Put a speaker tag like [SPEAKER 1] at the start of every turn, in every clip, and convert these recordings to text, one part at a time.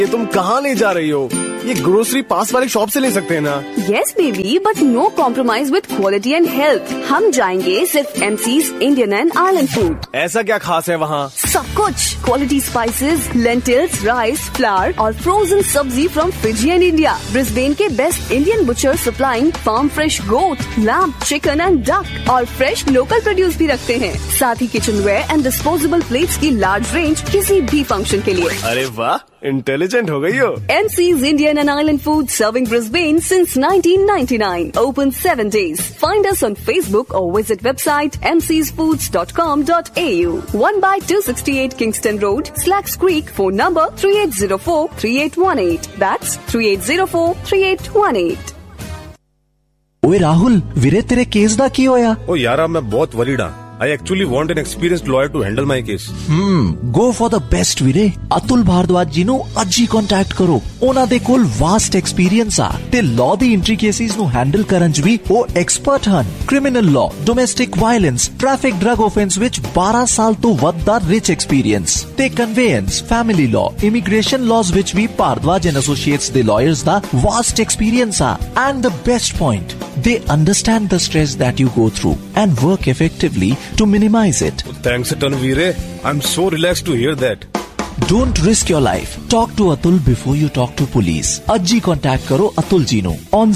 [SPEAKER 1] ये तुम कहाँ ले जा रही हो? ये ग्रोसरी पास वाले शॉप से ले सकते हैं ना?
[SPEAKER 2] Yes baby, but no compromise with quality and health. हम जाएंगे सिर्फ MC's Indian and Island Food.
[SPEAKER 1] ऐसा क्या खास है वहाँ?
[SPEAKER 2] सब कुछ quality spices, lentils, rice, flower और फ्रोजन सब्जी from Fiji and India. Brisbane के best Indian butcher supplying farm fresh goat, lamb, chicken and duck और फ्रेश लोकल प्रोड्यूस भी रखते हैं. साथ ही किचनवेयर एंड डिस्पोजेबल प्लेट्स की लार्ज रेंज किसी भी फंक्शन के लिए.
[SPEAKER 1] अरे वाह, इंटेलिजेंट हो गई हो.
[SPEAKER 2] MC's Indian and Island Food serving Brisbane since 1999. Open 7 days. Find us on Facebook or visit website mcsfoods.com.au. 1/268 Kingston Road, Slacks Creek. Phone number 3804-3818. That's 3804-3818.
[SPEAKER 3] ओए राहुल, वीरे तेरे केस दा की होया?
[SPEAKER 4] ओ यारा, मैं बहुत वरीड हाँ. I actually want an experienced lawyer to handle my case.
[SPEAKER 3] Go for the best ਵੀਰੇ. ਅਤੁਲ ਭਾਰਦਵਾਜ ਜੀ ਨੂੰ ਅੱਜ ਹੀ ਕੰਟੈਕਟ ਕਰੋ. ਉਹਨਾਂ ਦੇ ਕੋਲ ਵਾਸਟ ਐਕਸਪੀਰੀਅੰਸ ਆ ਤੇ ਲਾਅ ਦੀ ਐਂਟਰੀ ਕੇਸਿਸ ਨੂੰ ਹੈਂਡਲ ਕਰਨ 'ਚ ਵੀ ਉਹ ਐਕਸਪਰਟ ਹਨ. Criminal law, domestic violence, traffic drug offence ਵਿੱਚ 12 ਸਾਲ ਤੋਂ ਵੱਧ ਦਾ ਰਿਚ ਐਕਸਪੀਰੀਅੰਸ ਤੇ ਕਨਵੇਅੰਸ, ਫੈਮਿਲੀ ਲਾਅ, ਇਮੀਗ੍ਰੇਸ਼ਨ ਲਾਜ਼ ਵਿੱਚ ਵੀ ਭਾਰਦਵਾਜ ਐਂਡ ਐਸੋਸੀਏਟਸ ਦੇ ਲਾਇਰਸ ਦਾ ਵਾਸਟ ਐਕਸਪੀਰੀਅੰਸ ਆ. And the best point, they understand the stress that you go through and work effectively to minimize it.
[SPEAKER 4] Thanks a ton, Veere. I'm so relaxed to hear that.
[SPEAKER 3] Don't risk your life. Talk to Atul before you talk to police. Ajji contact karo Atul ji nu on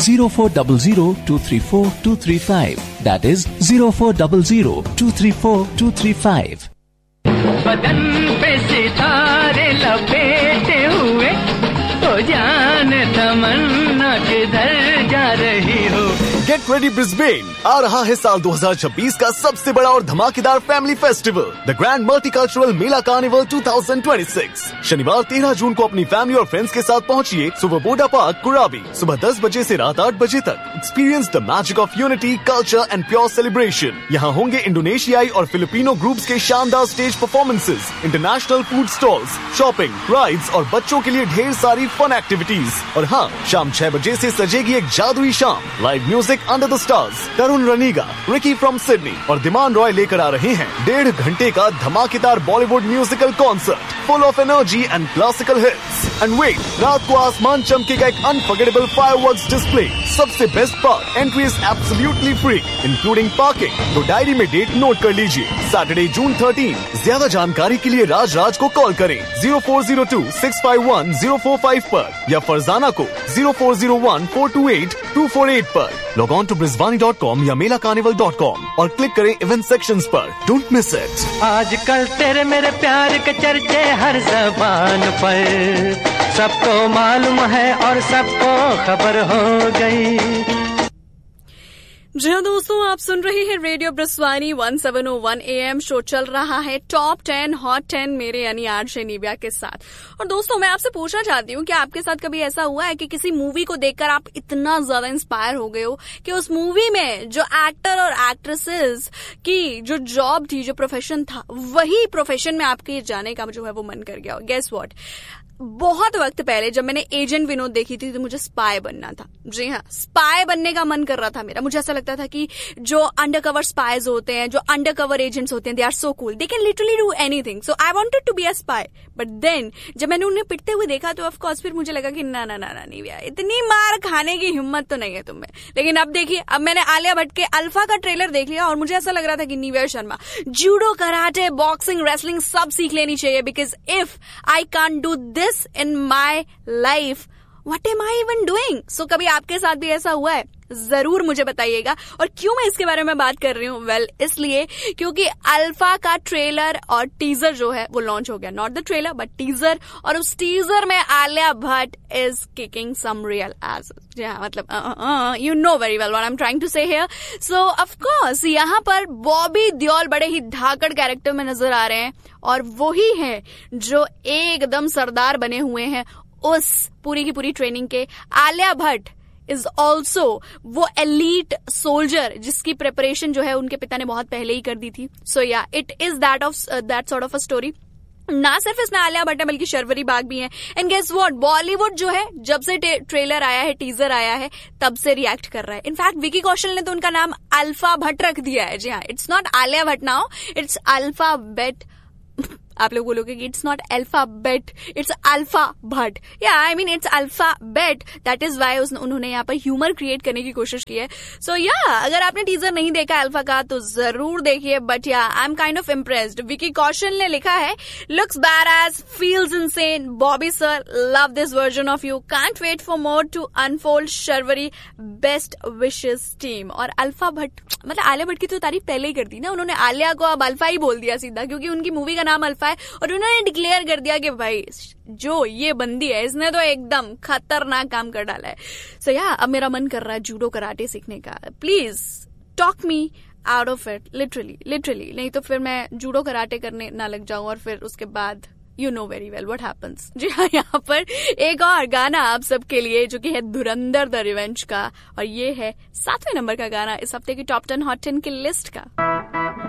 [SPEAKER 3] 0400-234-235. That is 0400-234-235.
[SPEAKER 5] बदन पे सितारे लपेटे हुए तो जान तमन्ना किधर जा रही हो.
[SPEAKER 1] गेट रेडी ब्रिस्बेन, आ रहा है साल 2026 का सबसे बड़ा और धमाकेदार family festival, the grand multicultural Mela carnival 2026. शनिवार 13 जून को अपनी फैमिली और फ्रेंड्स के साथ पहुंचिए सुबह पार्क कुराबी, सुबह 10 बजे से रात 8 बजे तक. Experience the magic of unity, culture and pure celebration. यहाँ होंगे इंडोनेशियाई और फिलिपिनो ग्रुप्स के शानदार stage performances, international food stalls, shopping, rides और बच्चों के लिए ढेर सारी फन एक्टिविटीज. और हाँ, शाम 6 बजे से सजेगी एक जादुई शाम. Live music under the stars. Tarun रनीगा, Ricky from Sydney और दिमान रॉय लेकर आ रहे हैं 1.5 घंटे का धमाकेदार Bollywood musical concert full of energy and classical hits. And wait, रात को आसमान चमकेगा एक अनफॉरगेटेबल फायरवर्क्स डिस्प्ले. सबसे best part, entry is absolutely free including parking. तो डायरी में डेट नोट कर लीजिए, सैटरडे जून 13. ज्यादा जानकारी के लिए राज को कॉल करें 0402-651-045 पर या फरजाना को 0401-428-248 पर. लॉग ऑन टू brisbane.com या melacarnival.com और क्लिक करें इवेंट सेक्शंस पर. Don't miss it.
[SPEAKER 5] आजकल तेरे मेरे प्यार के चर्चे हर जबान पर, सबको मालूम है और सबको खबर हो गई.
[SPEAKER 6] जी हाँ दोस्तों, आप सुन रहे हैं रेडियो ब्रिस्वानी 1701 AM. शो चल रहा है टॉप 10 हॉट 10 मेरे यानी आरजे निव्या के साथ. और दोस्तों, मैं आपसे पूछना चाहती हूँ कि आपके साथ कभी ऐसा हुआ है कि किसी मूवी को देखकर आप इतना ज्यादा इंस्पायर हो गए हो कि उस मूवी में जो एक्टर और एक्ट्रेसेस की जो जॉब थी, जो प्रोफेशन था, वही प्रोफेशन में आपके जाने का जो है वो मन कर गया हो. गेस व्हाट, बहुत वक्त पहले जब मैंने एजेंट विनोद देखी थी तो मुझे स्पाई बनना था. जी हाँ, स्पाई बनने का मन कर रहा था मेरा. मुझे ऐसा लगता था कि जो अंडरकवर स्पाइज होते हैं, जो अंडरकवर एजेंट्स होते हैं, they are so cool, they can literally do anything. So I wanted to be a spy. But then जब मैंने उन्हें पिटते हुए देखा तो ऑफ कोर्स फिर मुझे लगा कि ना ना ना ना नहीं भैया, इतनी मार खाने की हिम्मत तो नहीं है तुम में. लेकिन अब देखिए, अब मैंने आलिया भट्ट के अल्फा का ट्रेलर देख लिया और मुझे ऐसा लग रहा था कि Nivea Sharma judo, karate, boxing, wrestling सब सीख लेनी चाहिए. Because if I can't do this in my life, what am I even doing? सो कभी आपके साथ भी ऐसा हुआ है? जरूर मुझे बताइएगा. और क्यों मैं इसके बारे में बात कर रही हूँ? वेल, इसलिए क्योंकि अल्फा का ट्रेलर और टीजर जो है वो लॉन्च हो गया. Not the trailer but teaser. और उस टीजर में Alia Bhatt is kicking some real S. मतलब you know very well what I am trying to से हियर. सो ऑफ कोर्स यहाँ पर बॉबी देओल बड़े ही धाकड़ कैरेक्टर में नजर आ रहे हैं और वही है जो एकदम सरदार बने हुए हैं उस पूरी की पूरी ट्रेनिंग के. आलिया भट्ट इज ऑल्सो वो एलीट सोल्जर जिसकी प्रिपरेशन जो है उनके पिता ने बहुत पहले ही कर दी थी. सो या it is that sort of a story. ना सिर्फ इसमें आलिया भट्ट है बल्कि शर्वरी बाग भी है. एंड गेस व्हाट, बॉलीवुड जो है जब से ट्रेलर आया है, टीजर आया है, तब से रिएक्ट कर रहा है. इनफैक्ट विकी कौशल ने तो उनका नाम अल्फा भट्ट रख दिया है. जी हाँ, it's not Alia Bhatt now, it's alpha आप लोग बोलोगे कि it's not alphabet, it's alphabet. या I mean it's alphabet. That is why उन्होंने यहाँ पर ह्यूमर क्रिएट करने की कोशिश की है. सो अगर आपने टीजर नहीं देखा अल्फा का तो जरूर देखिए. But I am kind of impressed. Vicky Kaushal ने लिखा है, looks badass, feels insane, Bobby sir, love this version of you, can't wait for more to unfold, Sharvari, best wishes team. और अल्फा भट्ट, मतलब आलिया भट्ट की तो तारीफ पहले ही कर दी ना. उन्होंने आलिया को अब अल्फा ही बोल दिया सीधा, क्योंकि उनकी मूवी का नाम अल्फा है. और उन्होंने डिक्लेयर कर दिया कि भाई जो ये बंदी है इसने तो एकदम खतरनाक काम कर डाला है. सो अब मेरा मन कर रहा है जूडो कराटे सीखने का. Please talk me out of it. Literally नहीं तो फिर मैं जूडो कराटे करने ना लग जाऊं और फिर उसके बाद you know very well what happens. जी हाँ, यहाँ पर एक और गाना आप सबके लिए जो कि है धुरंधर द रिवेंज का, और ये है 7वें नंबर का गाना इस हफ्ते की टॉप 10 हॉट 10 की लिस्ट का.